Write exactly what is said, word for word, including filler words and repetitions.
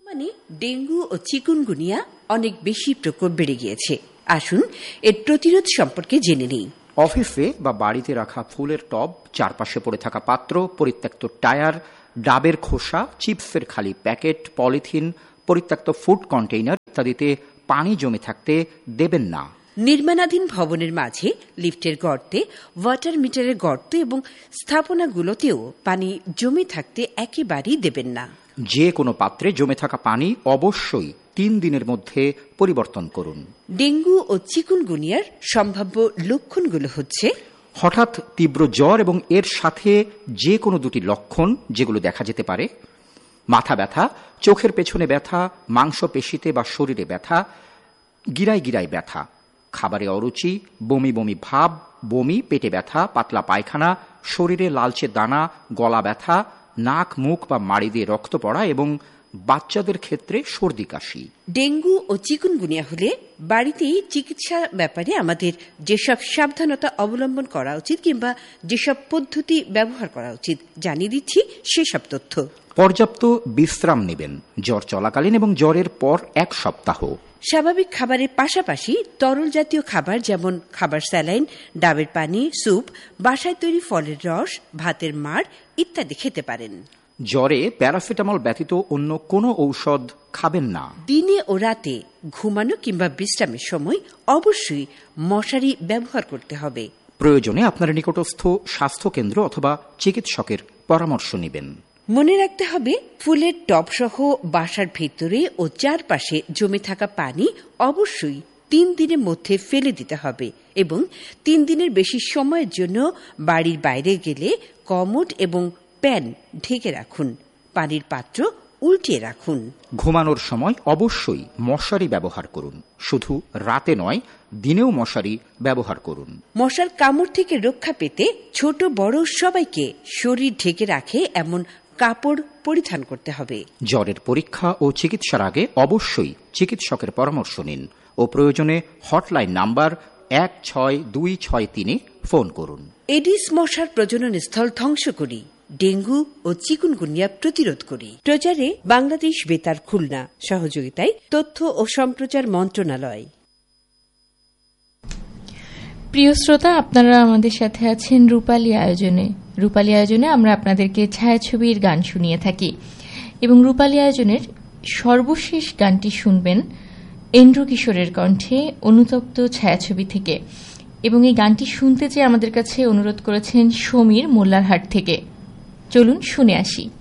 মানে ডেঙ্গু ও চিকুনগুনিয়া অনেক বেশি প্রকোপ বেড়ে গিয়েছে। আসুন এর প্রতিরোধ সম্পর্কে জেনে নিই। অফিসে বা বাড়িতে রাখা ফুলের টব, চারপাশে পড়ে থাকা পাত্র, পরিত্যক্ত টায়ার, ডাবের খোসা, চিপসের খালি প্যাকেট, পলিথিন, পরিত্যক্ত ফুড কন্টেইনার ইত্যাদিতে পানি জমে থাকতে দেবেন না। নির্মাণাধীন ভবনের মাঝে, লিফটের গর্তে, ওয়াটার মিটারের গর্ত এবং স্থাপনাগুলোতেও পানি জমে থাকতে একেবারেই দেবেন না। যে কোনো পাত্রে জমে থাকা পানি অবশ্যই তিন দিনের মধ্যে পরিবর্তন করুন। ডেঙ্গু ও চিকুনগুনিয়ার সম্ভাব্য লক্ষণগুলো হচ্ছে হঠাৎ তীব্র জ্বর এবং এর সাথে যে কোনো দুটি লক্ষণ যেগুলো দেখা যেতে পারে: মাথা ব্যথা, চোখের পেছনে ব্যথা, মাংসপেশিতে বা শরীরে ব্যথা, গিরায় গিরায় ব্যথা, খাবারে অরুচি, বমি বমি ভাব, বমি, পেটে ব্যথা, পাতলা পায়খানা, শরীরে লালচে দানা, গলা ব্যথা, নাক, মুখ বা মাড়ি দিয়ে রক্ত পড়া এবং বাচ্চাদের ক্ষেত্রে সর্দি কাশি। ডেঙ্গু ও চিকুনগুনিয়া হলে বাড়িতেই চিকিৎসা ব্যাপারে আমাদের যেসব সাবধানতা অবলম্বন করা উচিত কিংবা যেসব পদ্ধতি ব্যবহার করা উচিত জানিয়ে দিচ্ছি সেসব তথ্য। পর্যাপ্ত বিশ্রাম নেবেন জ্বর চলাকালীন এবং জ্বরের পর এক সপ্তাহ। স্বাভাবিক খাবারের পাশাপাশি তরল জাতীয় খাবার যেমন খাবার স্যালাইন, ডাবের পানি, স্যুপ, বাসায় তৈরি ফলের রস, ভাতের মাড় ইত্যাদি খেতে পারেন। জ্বরে প্যারাসিটামল ব্যতীত অন্য কোনো ঔষধ খাবেন না। দিনে ও রাতে ঘুমানো কিংবা বিশ্রামের সময় অবশ্যই মশারি ব্যবহার করতে হবে। প্রয়োজনে আপনার নিকটস্থ স্বাস্থ্য কেন্দ্র অথবা চিকিৎসকের পরামর্শ নেবেন। মনে রাখতে হবে, ফুলের টবসহ বাসার ভেতরে ও চারপাশে জমে থাকা পানি অবশ্যই তিন দিনের মধ্যে ফেলে দিতে হবে এবং তিন দিনের বেশি সময়ের জন্য বাড়ির বাইরে গেলে কমোড এবং প্যান ঢেকে রাখুন। পানির পাত্র উল্টিয়ে রাখুন। ঘুমানোর সময় অবশ্যই মশারি ব্যবহার করুন। শুধু রাতে নয়, দিনেও মশারি ব্যবহার করুন। মশার কামড় থেকে রক্ষা পেতে ছোট বড় সবাইকে শরীর ঢেকে রাখে এমন কাপড় পরিধান করতে হবে। জ্বরের পরীক্ষা ও চিকিৎসার আগে অবশ্যই চিকিৎসকের পরামর্শ নিন ও প্রয়োজনে হটলাইন নাম্বার এক ছয় দুই ছয় তিনে ফোন করুন। এডিস মশার প্রজনন স্থল ধ্বংস করি, ডেঙ্গু ও চিকুনগুনিয়া প্রতিরোধ করি। প্রচারে বাংলাদেশ বেতার খুলনা, সহযোগিতায় তথ্য ও সম্প্রচার মন্ত্রণালয়। প্রিয় শ্রোতা, আপনারা আমাদের সাথে আছেন রূপালী আয়োজনে। রূপালী আয়োজনে আমরা আপনাদেরকে ছায়াছবির গান শুনিয়ে থাকি এবং রূপালী আয়োজনের সর্বশেষ গানটি শুনবেন এন্ড্রু কিশোরের কণ্ঠে অনুতপ্ত ছায়াছবি থেকে। এবং এই গানটি শুনতে চেয়ে আমাদের কাছে অনুরোধ করেছেন সমীর মোল্লারহাট থেকে। চলুন শুনে আসি।